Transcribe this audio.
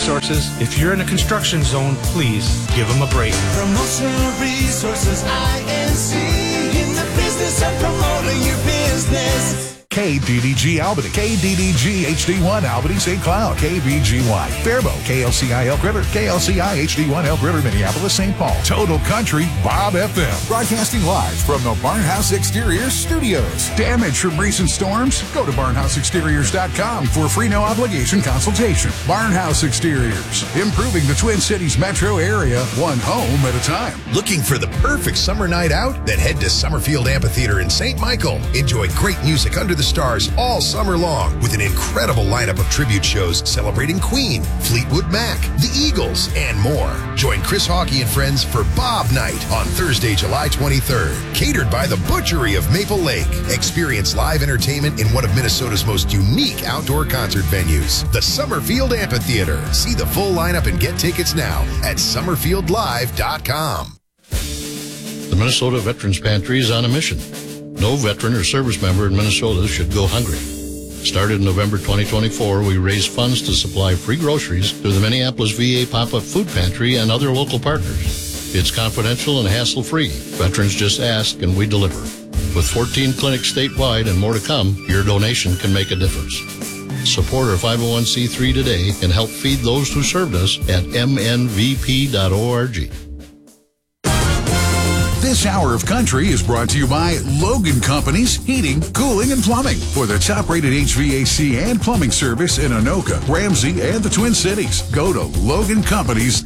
Resources, if you're in a construction zone, please give them a break. Promotional Resources, INC, in the business of promoting your business. KDDG Albany, KDDG HD1 Albany St. Cloud, KBGY Faribault, KLCI Elk River, KLCI HD1 Elk River Minneapolis St. Paul, Total Country Bob FM, broadcasting live from the Barnhouse Exteriors studios. Damage from recent storms? Go to barnhouseexteriors.com for a free no obligation consultation. Barnhouse Exteriors, improving the Twin Cities metro area one home at a time. Looking for the perfect summer night out? Then head to Summerfield Amphitheater in St. Michael. Enjoy great music under the stars all summer long with an incredible lineup of tribute shows celebrating Queen, Fleetwood Mac, the Eagles, and more. Join Chris Hawkey and friends for Bob Night on Thursday, July 23rd. Catered by the Butchery of Maple Lake. Experience live entertainment in one of Minnesota's most unique outdoor concert venues, the Summerfield Amphitheater. See the full lineup and get tickets now at summerfieldlive.com. The Minnesota Veterans Pantry is on a mission. No veteran or service member in Minnesota should go hungry. Started in November 2024, we raise funds to supply free groceries to the Minneapolis VA Pop-Up Food Pantry and other local partners. It's confidential and hassle-free. Veterans just ask and we deliver. With 14 clinics statewide and more to come, your donation can make a difference. Support our 501c3 today and help feed those who served us at mnvp.org. This hour of country is brought to you by Logan Companies Heating, Cooling, and Plumbing. For the top-rated HVAC and plumbing service in Anoka, Ramsey, and the Twin Cities, go to logancompanies.com.